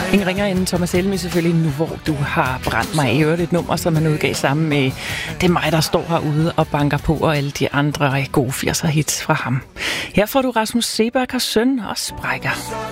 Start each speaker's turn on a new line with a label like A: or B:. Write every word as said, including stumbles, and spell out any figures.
A: Ingen ringer inden Thomas Helmig selvfølgelig nu, hvor du har brændt mig i øvrigt et nummer, som han udgav sammen med Det er mig, der står herude og banker på, og alle de andre gode firser hits fra ham. Her får du Rasmus Seebach og Søn og Sprækker.